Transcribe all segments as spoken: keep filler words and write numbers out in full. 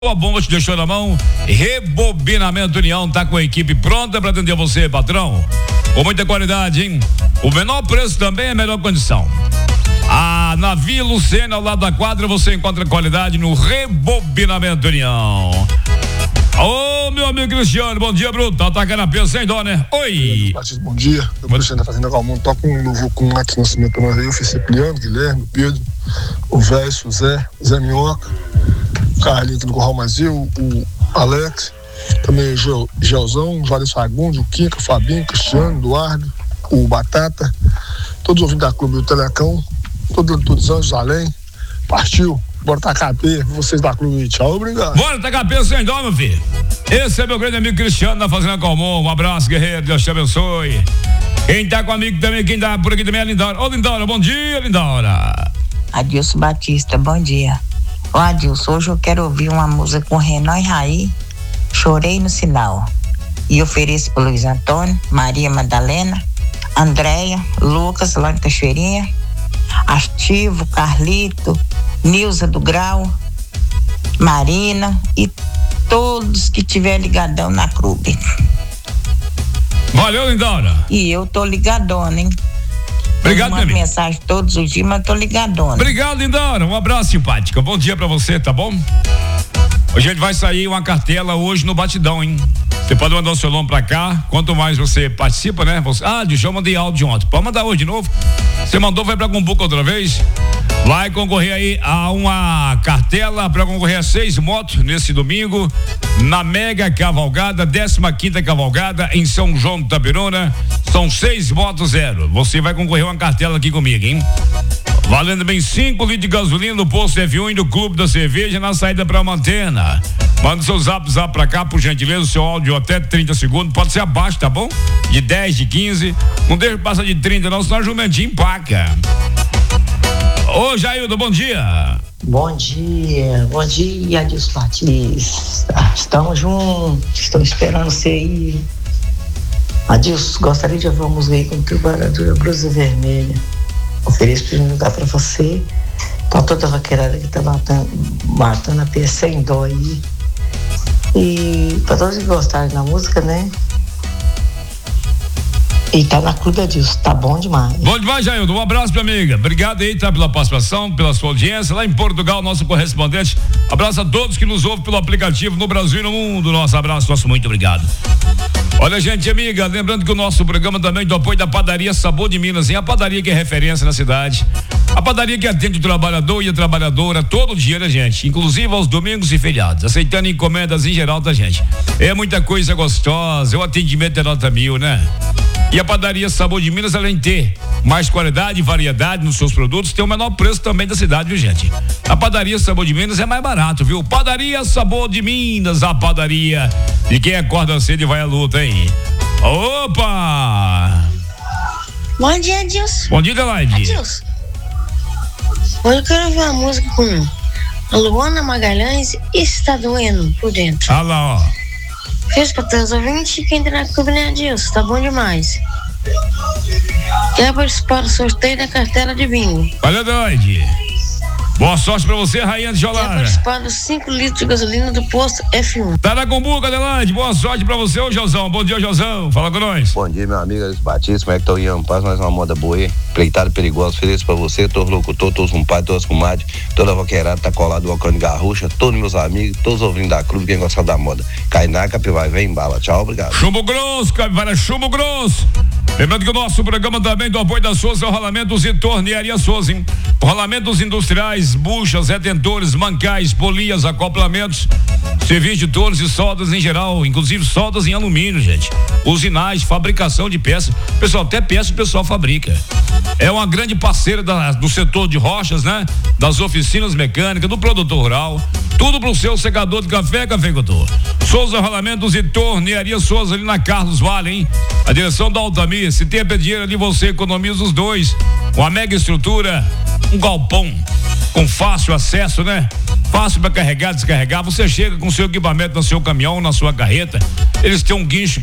A bomba te deixou na mão, Rebobinamento União tá com a equipe pronta para atender você, patrão. Com muita qualidade, hein? O menor preço também é a melhor condição. Ah, na Vila Lucena, ao lado da quadra, você encontra qualidade no Rebobinamento União. Ô, meu amigo Cristiano, bom dia, Bruto. Tá atacando a peça sem dó, né? Oi. Batista, bom dia. Eu vou deixando da Fazenda Galmão. Toca um novo com o Max Nascimento pra nós aí. O Cipriano, Guilherme, Pedro, o Vécio, o Zé, Zé Minhoca, o Carlinho aqui no Corral Mazil, o Alex, também o Gelzão, o Vários Fagundes, o Kika, o Fabinho, o Cristiano, o Eduardo, o Batata, todos ouvindo da Clube do Telecão, todos, todos os anjos além. Partiu. Bora tacar a pé, vocês da Clube. Tchau, obrigado. Bora tacar a pé sem dó, meu filho. Esse é meu grande amigo Cristiano da Fazenda Calmon. Um abraço, guerreiro. Deus te abençoe. Quem tá comigo também, quem tá por aqui também é a Lindora. Ô, Lindora, bom dia, Lindora. Adilson Batista, bom dia. Ô, Adilson, hoje eu quero ouvir uma música com Renan e Raí, Chorei no Sinal. E ofereço pro Luiz Antônio, Maria Madalena, Andréia, Lucas, lá em Cachoeirinha, Ativo, Carlito, Nilza do Grau, Marina e todos que tiver ligadão na clube. Valeu, Lindora. E eu tô ligadona, hein? Obrigado, eu mando mensagem todos os dias, mas tô ligadona. Obrigado, Lindora. Um abraço, simpática. Bom dia pra você, tá bom? Hoje a gente vai sair uma cartela hoje no Batidão, hein? Você pode mandar o seu nome pra cá. Quanto mais você participa, né? Você, ah, deixa eu mandei áudio ontem. Pode mandar hoje de novo. Você mandou, vai pra Gumbuca outra vez. Vai concorrer aí a uma cartela para concorrer a seis motos nesse domingo na Mega Cavalgada, décima quinta Cavalgada em São João do Tapirona. São seis motos zero. Você vai concorrer a uma cartela aqui comigo, hein? Valendo bem cinco litros de gasolina no posto F um e do Clube da Cerveja na saída para Mantena. Manda seu zap zap pra cá, por gentileza, o seu áudio até trinta segundos, pode ser abaixo, tá bom? De dez, de quinze, não deixa passar de trinta não, senão a jumentinha empaca. Ô, Jaildo, bom dia. Bom dia, bom dia, Adilson Batista. Estamos juntos, estou esperando você aí. Adilson, gostaria de ouvir uma música aí com Tubaradura Brusa Vermelha. Ofereço para lugar para você, para toda a vaqueirada que tá matando, matando a pé sem dó aí. E para todos que gostarem da música, né? E tá na Clube Adilson, tá bom demais. Bom demais, Jaildo. Um abraço, minha amiga. Obrigado aí, tá, pela participação, pela sua audiência. Lá em Portugal, nosso correspondente. Abraço a todos que nos ouvem pelo aplicativo no Brasil e no mundo. Nosso abraço, nosso muito obrigado. Olha, gente amiga, lembrando que o nosso programa também do apoio da Padaria Sabor de Minas, hein? A padaria que é referência na cidade. A padaria que atende o trabalhador e a trabalhadora todo dia, né, gente? Inclusive aos domingos e feriados, aceitando encomendas em geral da gente. É muita coisa gostosa, o atendimento é nota mil, né? E a Padaria Sabor de Minas, além de ter mais qualidade e variedade nos seus produtos, tem o menor preço também da cidade, viu, gente? A Padaria Sabor de Minas é mais barato, viu? Padaria Sabor de Minas, a padaria de quem acorda cedo e vai à luta, hein? Opa! Bom dia, Adilson. Bom dia, Adelaide. Adilson, hoje eu quero ouvir uma música com a Luana Magalhães e Está Doendo por Dentro. Ah lá, ó. Fez para teus ouvintes, quem entra na Clube, né, Adilson? Tá bom demais. Quer participar do sorteio da cartela de bingo. Valeu, Adelaide. Boa sorte pra você, Rainha de Jolara. Quer participar dos cinco litros de gasolina do posto F um. Tá na Gumbuca, Adelaide. Boa sorte pra você, ô Josão. Bom dia, Josão. Fala com nós. Bom dia, meu amigo Adilson Batista. Como é que tá o Ian Paz? Mais uma moda boa aí. Pleitado perigoso. Feliz pra você, todos os locutores, todos os compadres, todos os comadres, toda a vaqueirada tá colado do Alcântara de Garrucha, todos meus amigos, todos os ouvintes da clube, quem gosta da moda. Cainá, Capivai, vem em bala. Tchau, obrigado. Chumbo grosso, Capivara, chumbo grosso. Lembrando que o nosso programa também do apoio da Souza é o Rolamentos e Tornearia Souza, hein? Rolamentos industriais, buchas, retentores, mancais, polias, acoplamentos, serviço de tornos e soldas em geral, inclusive soldas em alumínio, gente. Usinagem, fabricação de peças. Pessoal, até peça o pessoal fabrica. É uma grande parceira da, do setor de rochas, né? Das oficinas mecânicas, do produtor rural. Tudo pro seu secador de café, cafeicultor. Souza Rolamentos e Tornearia Souza, ali na Carlos Vale, hein? A direção da Altamir. Se tem dinheiro ali, você economiza os dois. Uma mega estrutura, um galpão com fácil acesso, né? Fácil para carregar, descarregar. Você chega com seu equipamento no seu caminhão, na sua carreta. Eles têm um guincho que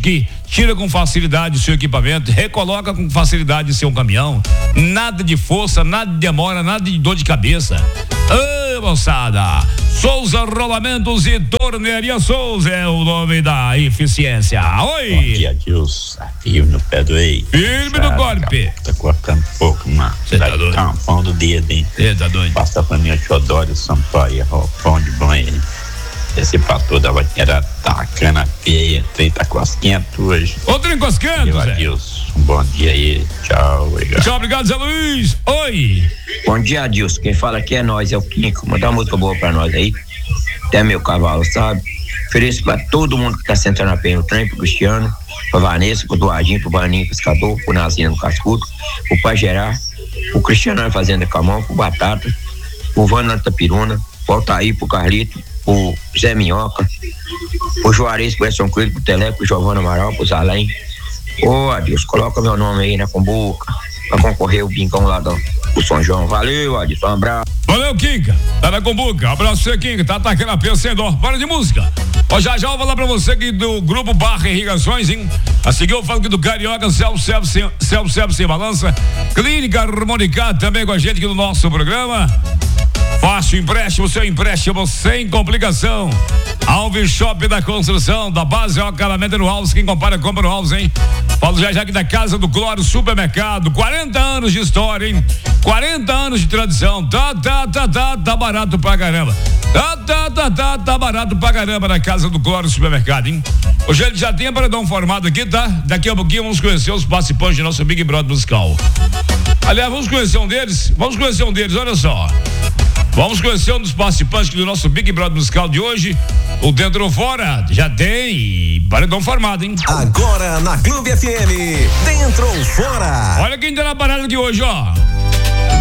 tira com facilidade o seu equipamento, recoloca com facilidade o seu caminhão. Nada de força, nada de demora, nada de dor de cabeça. Ô, moçada, Souza Rolamentos e Tornearia Souza é o nome da eficiência. Oi! Bom dia, Dilson. Firme no pé do ei. Firme no golpe. Tá cortando um pouco, mano. Você tá doido? Campão do dedo, hein? Você tá doido? Passa pra mim o Teodoro Sampaio, pão de banho. Esse patrão da vaqueira tá cana feia, trem tá cosquento hoje. Ô, trem cosquento, Zé. Adilson, um bom dia aí. Tchau, obrigado. Tchau, obrigado, Zé Luiz. Oi. Bom dia, Adilson. Quem fala aqui é nós, é o Quinco. Manda uma música boa pra nós aí. Até meu cavalo, sabe? Ofereço pra todo mundo que tá sentando a pé no trem, pro Cristiano, pra Vanessa, pro Duardinho, pro Baninho Pescador, pro Nazinha no Cascudo, pro Pai Gerar, pro Cristiano na Fazenda Camão, pro Batata, pro Vano na Tapiruna, pro Altair, pro Carlito, pro Zé Minhoca, pro Juarez, pro Edson Coelho, pro Teleco, pro Giovanna Amaral, pro Zalém. Ô, Adilson, coloca meu nome aí na combuca pra concorrer o bincão lá do, do São João. Valeu, Adilson, um abraço. Valeu, Kinka, tá na combuca, abraço você, Kinka, tá atacando a pé sem dó, para de música. Ó, já já eu vou falar pra você aqui do Grupo Barra Irrigações, hein? A seguir eu falo aqui do Carioca, self-service, self-service sem balança, Clínica Harmonica também com a gente aqui no nosso programa. Fácil empréstimo, seu empréstimo sem complicação. Alves Shop da Construção, da base ao acabamento no Alves, quem compara, compra no Alves, hein? Falo já já aqui da Casa do Cloro Supermercado, quarenta anos de história, hein? quarenta anos de tradição, tá, tá, tá, tá, tá barato pra caramba. Tá, tá, tá, tá, tá barato pra caramba na Casa do Cloro Supermercado, hein? Hoje ele já tem para dar um formado aqui, tá? Daqui a pouquinho vamos conhecer os participantes do nosso Big Brother musical. Aliás, vamos conhecer um deles? Vamos conhecer um deles, olha só. Vamos conhecer um dos participantes do nosso Big Brother musical de hoje. O Dentro ou Fora já tem paredão formado, hein? Agora na Clube F M, Dentro ou Fora. Olha quem tá na parada de hoje, ó.